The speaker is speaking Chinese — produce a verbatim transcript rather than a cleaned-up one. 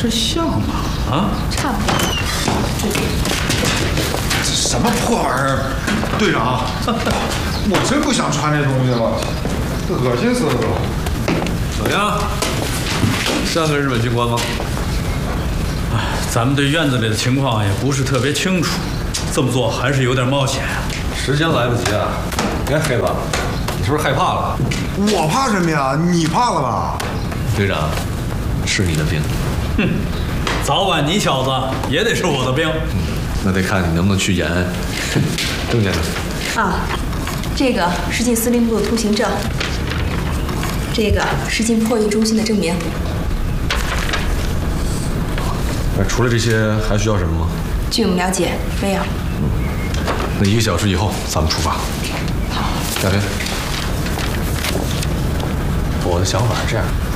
这像吗？啊， 差不多。 这什么破玩意儿，队长，我真不想穿这东西了，恶心死了都。 怎么样？像个日本军官吗？ 哎，咱们对院子里的情况也不是特别清楚，这么做还是有点冒险。 时间来不及啊！哎，黑子，你是不是害怕了？ 我怕什么呀？你怕了吧？ 队长，是你的兵。 哼，早晚你小子也得是我的兵。 嗯，那得看你能不能去延安。郑先生。 啊，这个是进司令部的通行证，这个是进破译中心的证明。 哎，除了这些，还需要什么吗？ 据我们了解，没有。 嗯，那一个小时以后咱们出发。 好。 夏飞，我的想法是这样。